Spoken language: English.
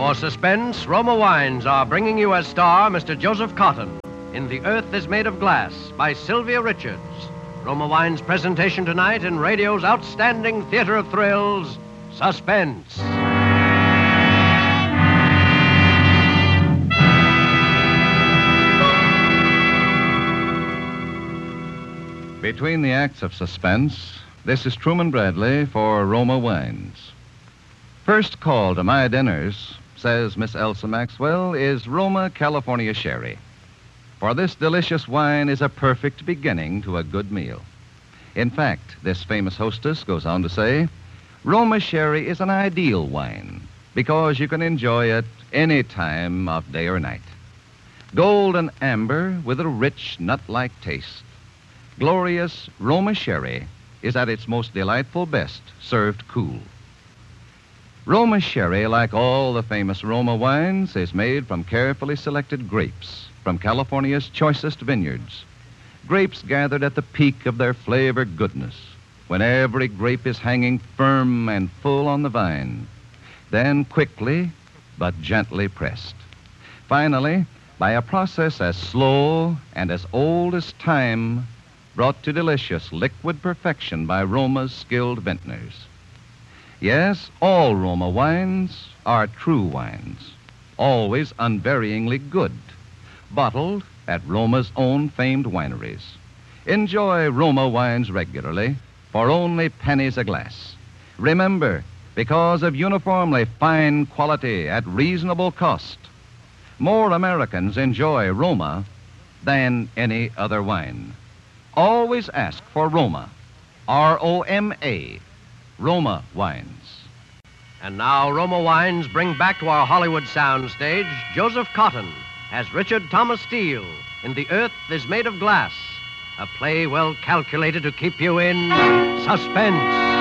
For suspense, Roma Wines are bringing you as star Mr. Joseph Cotton in The Earth is Made of Glass by Sylvia Richards. Roma Wines' presentation tonight in radio's outstanding theater of thrills, Suspense. Between the acts of suspense, this is Truman Bradley for Roma Wines. First call to my dinners, says Miss Elsa Maxwell, is Roma California Sherry. For this delicious wine is a perfect beginning to a good meal. In fact, this famous hostess goes on to say, Roma Sherry is an ideal wine because you can enjoy it any time of day or night. Golden amber with a rich nut-like taste. Glorious Roma Sherry is at its most delightful best served cool. Roma Sherry, like all the famous Roma wines, is made from carefully selected grapes from California's choicest vineyards. Grapes gathered at the peak of their flavor goodness, when every grape is hanging firm and full on the vine. Then quickly but gently pressed. Finally, by a process as slow and as old as time, brought to delicious liquid perfection by Roma's skilled vintners. Yes, all Roma wines are true wines, always unvaryingly good, bottled at Roma's own famed wineries. Enjoy Roma wines regularly for only pennies a glass. Remember, because of uniformly fine quality at reasonable cost, more Americans enjoy Roma than any other wine. Always ask for Roma, R-O-M-A, Roma Wines. And now Roma Wines bring back to our Hollywood soundstage Joseph Cotton as Richard Thomas Steele in The Earth is Made of Glass, a play well calculated to keep you in suspense.